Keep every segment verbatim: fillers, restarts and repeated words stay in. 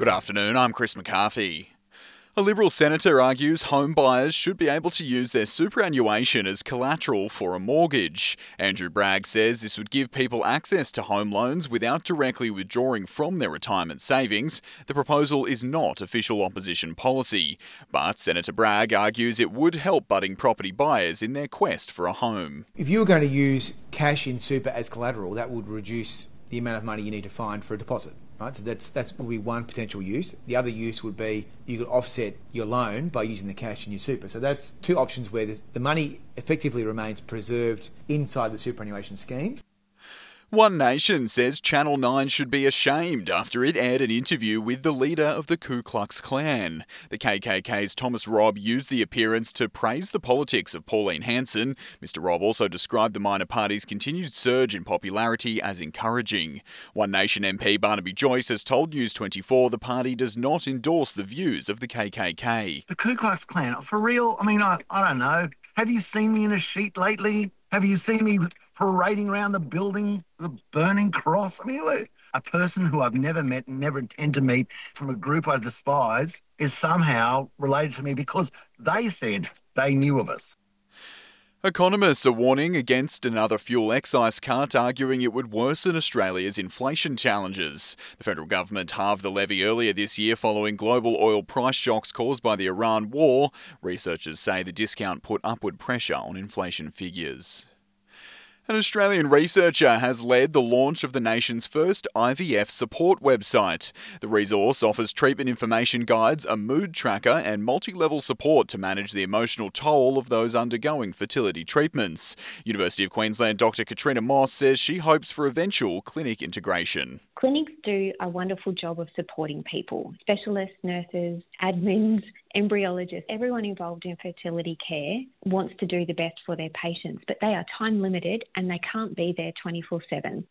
Good afternoon, I'm Chris McCarthy. A Liberal senator argues home buyers should be able to use their superannuation as collateral for a mortgage. Andrew Bragg says this would give people access to home loans without directly withdrawing from their retirement savings. The proposal is not official opposition policy, but Senator Bragg argues it would help budding property buyers in their quest for a home. If you were going to use cash in super as collateral, that would reduce the amount of money you need to find for a deposit. Right? So that's that's would be one potential use. The other use would be you could offset your loan by using the cash in your super. So that's two options where the money effectively remains preserved inside the superannuation scheme. One Nation says Channel nine should be ashamed after it aired an interview with the leader of the Ku Klux Klan. The K K K's Thomas Robb used the appearance to praise the politics of Pauline Hanson. Mister Robb also described the minor party's continued surge in popularity as encouraging. One Nation M P Barnaby Joyce has told News twenty-four the party does not endorse the views of the K K K. The Ku Klux Klan, for real? I mean, I, I don't know. Have you seen me in a sheet lately? Have you seen me parading around the building, the burning cross? I mean, a person who I've never met and never intend to meet from a group I despise is somehow related to me because they said they knew of us. Economists are warning against another fuel excise cut, arguing it would worsen Australia's inflation challenges. The federal government halved the levy earlier this year following global oil price shocks caused by the Iran war. Researchers say the discount put upward pressure on inflation figures. An Australian researcher has led the launch of the nation's first I V F support website. The resource offers treatment information guides, a mood tracker, and multi-level support to manage the emotional toll of those undergoing fertility treatments. University of Queensland Doctor Katrina Moss says she hopes for eventual clinic integration. Clinics do a wonderful job of supporting people. Specialists, nurses, admins, embryologists, everyone involved in fertility care wants to do the best for their patients, but they are time limited and they can't be there twenty-four seven.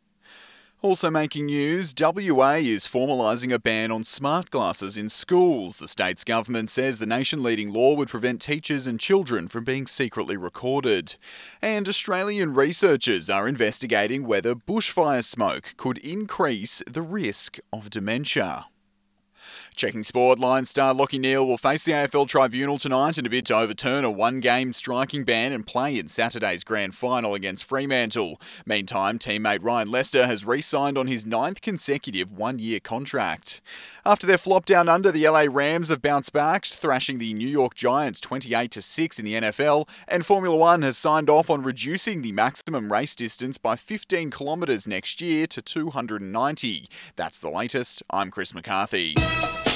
Also making news, W A is formalising a ban on smart glasses in schools. The state's government says the nation-leading law would prevent teachers and children from being secretly recorded. And Australian researchers are investigating whether bushfire smoke could increase the risk of dementia. Checking sport, Lions star Lachie Neale will face the A F L Tribunal tonight in a bid to overturn a one-game striking ban and play in Saturday's grand final against Fremantle. Meantime, teammate Ryan Lester has re-signed on his ninth consecutive one-year contract. After their flop down under, the L A Rams have bounced back, thrashing the New York Giants twenty-eight to six in the N F L, and Formula One has signed off on reducing the maximum race distance by fifteen kilometres next year to two hundred ninety. That's the latest. I'm Chris McCarthy.